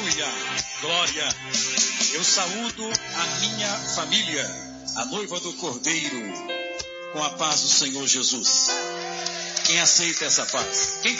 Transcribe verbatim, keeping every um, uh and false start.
Aleluia, glória. Eu saúdo a minha família, a noiva do Cordeiro, com a paz do Senhor Jesus. Quem aceita essa paz? Quem